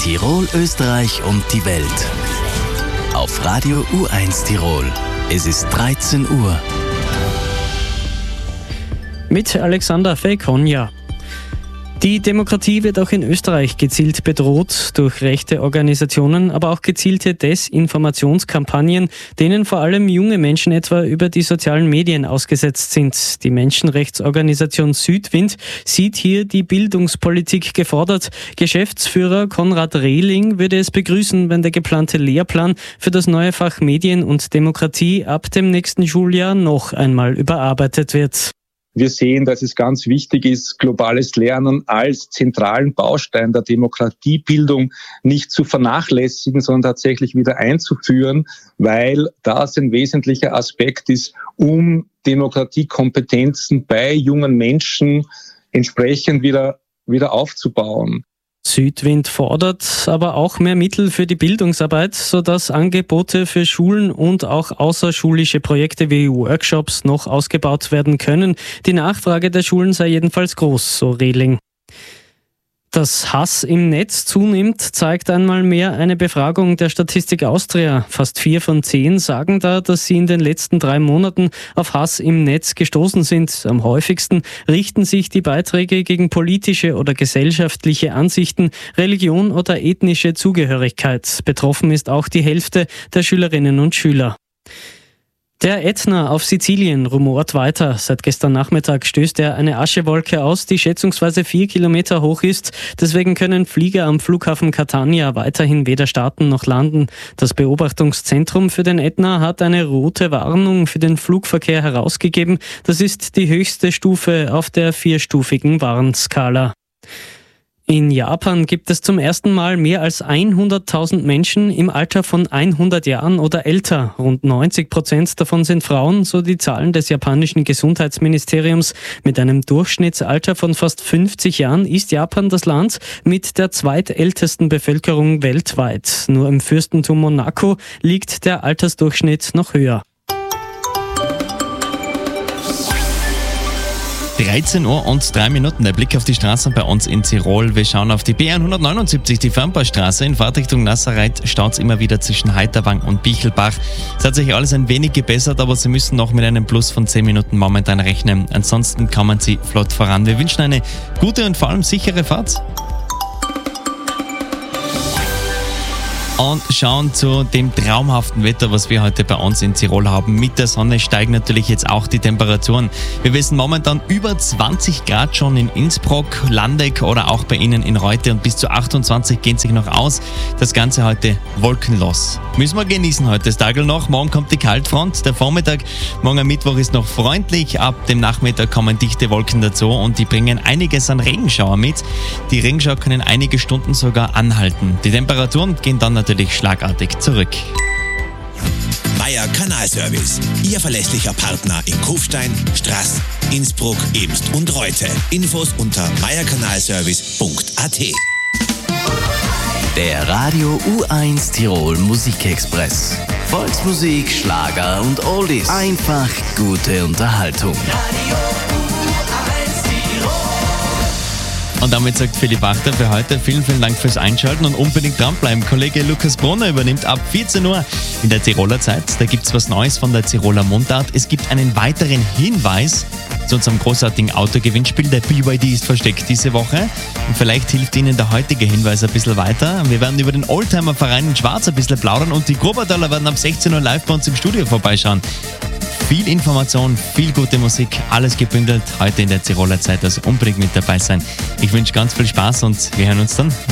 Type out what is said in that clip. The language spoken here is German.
Tirol, Österreich und die Welt. Auf Radio U1 Tirol. Es ist 13 Uhr. Mit Alexander Fekonja. Die Demokratie wird auch in Österreich gezielt bedroht durch rechte Organisationen, aber auch gezielte Desinformationskampagnen, denen vor allem junge Menschen etwa über die sozialen Medien ausgesetzt sind. Die Menschenrechtsorganisation Südwind sieht hier die Bildungspolitik gefordert. Geschäftsführer Konrad Rehling würde es begrüßen, wenn der geplante Lehrplan für das neue Fach Medien und Demokratie ab dem nächsten Schuljahr noch einmal überarbeitet wird. Wir sehen, dass es ganz wichtig ist, globales Lernen als zentralen Baustein der Demokratiebildung nicht zu vernachlässigen, sondern tatsächlich wieder einzuführen, weil das ein wesentlicher Aspekt ist, um Demokratiekompetenzen bei jungen Menschen entsprechend wieder aufzubauen. Südwind fordert aber auch mehr Mittel für die Bildungsarbeit, sodass Angebote für Schulen und auch außerschulische Projekte wie Workshops noch ausgebaut werden können. Die Nachfrage der Schulen sei jedenfalls groß, so Rehling. Dass Hass im Netz zunimmt, zeigt einmal mehr eine Befragung der Statistik Austria. Fast 4 von 10 sagen da, dass sie in den letzten 3 Monaten auf Hass im Netz gestoßen sind. Am häufigsten richten sich die Beiträge gegen politische oder gesellschaftliche Ansichten, Religion oder ethnische Zugehörigkeit. Betroffen ist auch die Hälfte der Schülerinnen und Schüler. Der Ätna auf Sizilien rumort weiter. Seit gestern Nachmittag stößt er eine Aschewolke aus, die schätzungsweise 4 Kilometer hoch ist. Deswegen können Flieger am Flughafen Catania weiterhin weder starten noch landen. Das Beobachtungszentrum für den Ätna hat eine rote Warnung für den Flugverkehr herausgegeben. Das ist die höchste Stufe auf der 4-stufigen Warnskala. In Japan gibt es zum ersten Mal mehr als 100.000 Menschen im Alter von 100 Jahren oder älter. Rund 90% davon sind Frauen, so die Zahlen des japanischen Gesundheitsministeriums. Mit einem Durchschnittsalter von fast 50 Jahren ist Japan das Land mit der zweitältesten Bevölkerung weltweit. Nur im Fürstentum Monaco liegt der Altersdurchschnitt noch höher. 13 Uhr und 3 Minuten. Der Blick auf die Straßen bei uns in Tirol. Wir schauen auf die B179, die Fernbaustraße. In Fahrtrichtung Nasserreit staut es immer wieder zwischen Heiterwang und Bichelbach. Es hat sich alles ein wenig gebessert, aber Sie müssen noch mit einem Plus von 10 Minuten momentan rechnen. Ansonsten kommen Sie flott voran. Wir wünschen eine gute und vor allem sichere Fahrt. Und schauen zu dem traumhaften Wetter, was wir heute bei uns in Tirol haben. Mit der Sonne steigen natürlich jetzt auch die Temperaturen. Wir wissen momentan über 20 Grad schon in Innsbruck, Landeck oder auch bei Ihnen in Reute und bis zu 28 gehen sich noch aus. Das Ganze heute wolkenlos. Müssen wir genießen heute das Tag noch. Morgen kommt die Kaltfront. Der Vormittag, morgen am Mittwoch ist noch freundlich. Ab dem Nachmittag kommen dichte Wolken dazu und die bringen einiges an Regenschauer mit. Die Regenschauer können einige Stunden sogar anhalten. Die Temperaturen gehen dann natürlich schlagartig zurück. Meier Kanalservice, Ihr verlässlicher Partner in Kufstein, Straß, Innsbruck, Eemst und Reute. Infos unter meierkanalservice.at. Der Radio U1 Tirol Musikexpress. Volksmusik, Schlager und Oldies. Einfach gute Unterhaltung. Radio U1 Tirol. Und damit sagt Philipp Wachter für heute vielen Dank fürs Einschalten und unbedingt dranbleiben. Kollege Lukas Brunner übernimmt ab 14 Uhr in der Tiroler Zeit. Da gibt es was Neues von der Tiroler Mundart. Es gibt einen weiteren Hinweis zu unserem großartigen Autogewinnspiel. Der BYD ist versteckt diese Woche und vielleicht hilft Ihnen der heutige Hinweis ein bisschen weiter. Wir werden über den Oldtimer-Verein in Schwarz ein bisschen plaudern und die Grubertaler werden ab 16 Uhr live bei uns im Studio vorbeischauen. Viel Information, viel gute Musik, alles gebündelt heute in der Tiroler Zeit, also unbedingt mit dabei sein. Ich wünsche ganz viel Spaß und wir hören uns dann